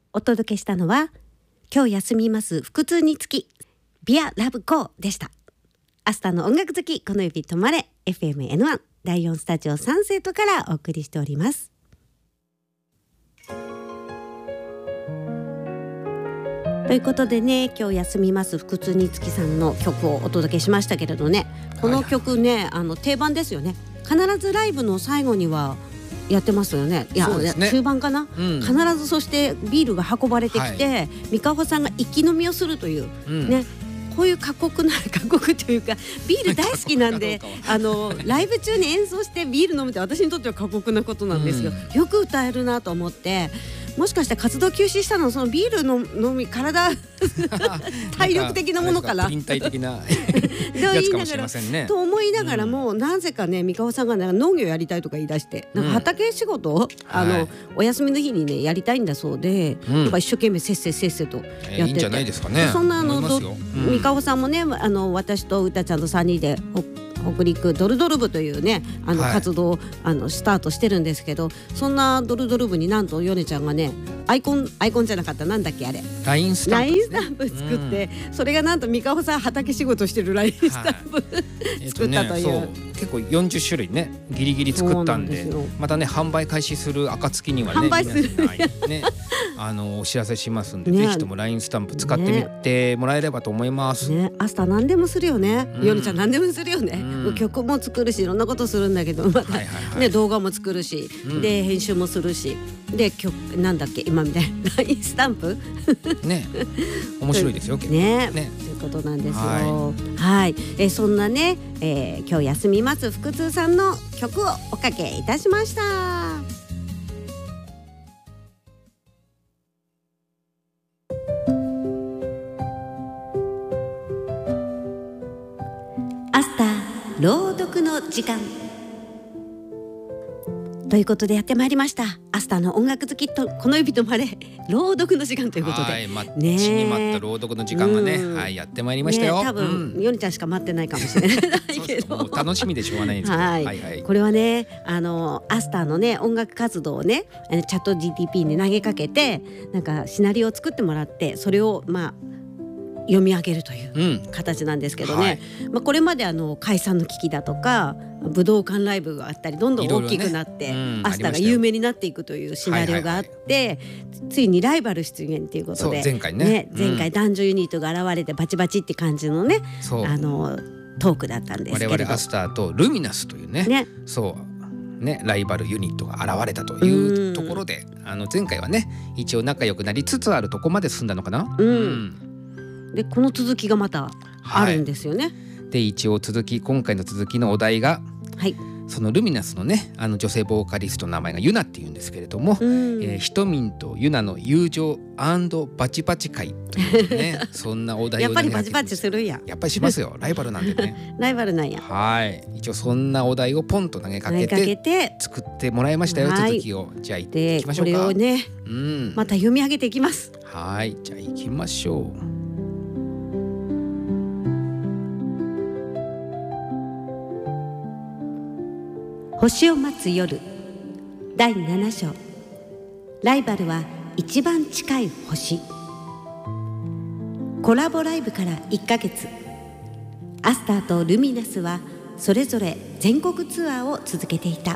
お届けしたのは今日休みます腹痛につきビアラブゴーでした。アスタの音楽好きこの指止まれ FMN1 第4スタジオサンセットからお送りしております。ということでね、今日休みます腹痛につきさんの曲をお届けしましたけれどね、この曲ね、定番ですよね。必ずライブの最後にはやってますよね。いや、ね、中盤かな、必ず。そしてビールが運ばれてきて、美香穂さんが一気飲みをするという、ね、こういう過酷というかビール大好きなんでライブ中に演奏してビール飲むって私にとっては過酷なことなんですよ。よく歌えるなと思って、もしかして活動休止したのはそのビールの飲み体体力的なものかなプリン体的なやつかもしれませんねと思いながらも、なぜかね美香穂さんが農業やりたいとか言い出して、なんか畑仕事をお休みの日にねやりたいんだそうで、なんか一生懸命せっせとやってて、 いいんじゃないですかね。 そんな美香穂さんもね、私と歌ちゃんと3人で北陸ドルドル部というね活動をスタートしてるんですけど、そんなドルドル部になんとヨネちゃんがねアイコンじゃなかった、なんだっけあれ、 ラインスタンプ作って、それがなんと美香穂さん畑仕事してるラインスタンプ、作ったという、 結構40種類ねギリギリ作ったんで、またね販売開始する暁にはね販売するねお知らせしますんで、ぜひともラインスタンプ使ってみてもらえればと思います。 アスタ何でもするよね、ヨネちゃん何でもするよね。曲も作るしいろんなことするんだけど、またね動画も作るし、で編集もするし、でなんだっけ今みたいなラインスタンプね面白いですよねということなんですよ。はい、そんなね、今日休みます腹痛さんの曲をおかけいたしました。アスター朗読の時間ということでやってまいりました。アスターの音楽好きとこの指とまれ朗読の時間ということで、 待ちに待った朗読の時間がね、やってまいりましたよ。 多分ヨネちゃんしか待ってないかもしれないけどもう楽しみでしょうがないんですけど、 これはねアスターのね音楽活動をねチャット GTP に投げかけて、なんかシナリオを作ってもらって、それを読み上げるという形なんですけどね、これまで解散の危機だとか武道館ライブがあったり、どんどん大きくなって、アスターが有名になっていくというシナリオがあって、ついにライバル出現ということで、前回男女ユニットが現れてバチバチって感じのねトークだったんですけれど、 我々アスターとルミナスというねそうねライバルユニットが現れたというところで、前回はね一応仲良くなりつつあるとこまで進んだのかな。 でこの続きがまたあるんですよね。 で一応今回の続きのお題が、そのルミナスのね女性ボーカリストの名前がユナっていうんですけれども、ひとみんとユナの友情&バチバチ会というねそんなお題を、 やっぱりバチバチするんや。 やっぱりしますよライバルなんでねライバルなんや。 一応そんなお題をポンと投げかけて作ってもらいましたよ、続きを。じゃあ行っていきましょうか。 これをね、また読み上げていきます。 じゃあ行きましょう。 星を待つ夜第7章、ライバルは一番近い星。コラボライブから1ヶ月、アスターとルミナスはそれぞれ全国ツアーを続けていた。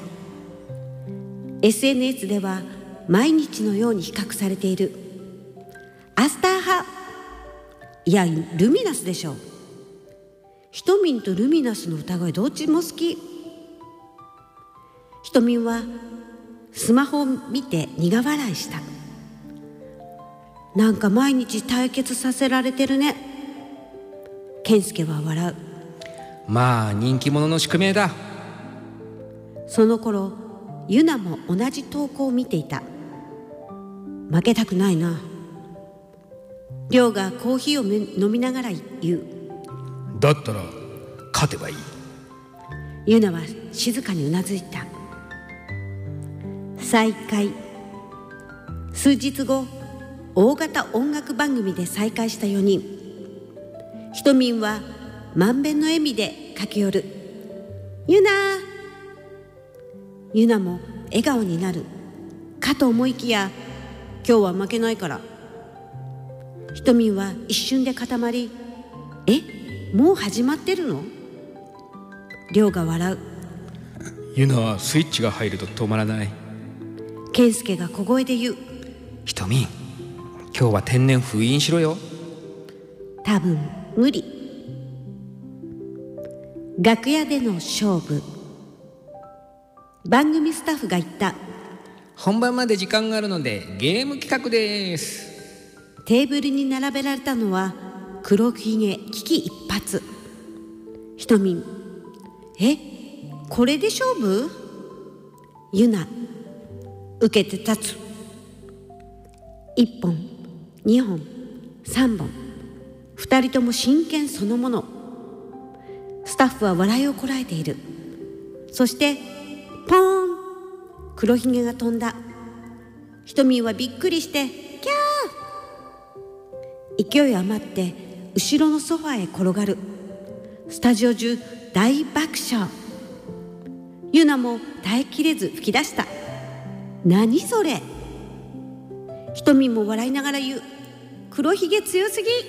SNS では毎日のように比較されている。アスター派、いやルミナスでしょう。ひとみんとルミナスの歌声どっちも好き。ひとみんはスマホを見て苦笑いした。なんか毎日対決させられてるね。健介は笑う。 まあ人気者の宿命だ。 その頃ユナも同じ投稿を見ていた。負けたくないな。リョウがコーヒーを飲みながら言う。 だったら勝てばいい。 ユナは静かにうなずいた。再会。数日後、大型音楽番組で再会した4人。ひとみんは満遍の笑みで駆け寄る。ユナ。ユナも笑顔になるかと思いきや、 今日は負けないから。ひとみんは一瞬で固まり、もう始まってるの？りょうが笑う。 ゆなはスイッチが入ると止まらない。 健介が小声で言う。 ひとみん、今日は天然封印しろよ。 多分無理。楽屋での勝負。番組スタッフが言った。 本番まで時間があるのでゲーム企画です。 テーブルに並べられたのは黒ひげ危機一髪。ひとみん、これで勝負？ゆな、受けて立つ。1本、2本、3本、2人とも真剣そのもの。スタッフは笑いをこらえている。そしてポーン、黒ひげが飛んだ。ひとみんはびっくりしてキャー。勢い余って後ろのソファへ転がる。スタジオ中大爆笑。ゆなも耐えきれず吹き出した。何それ。ひとみんも笑いながら言う。黒ひげ強すぎ。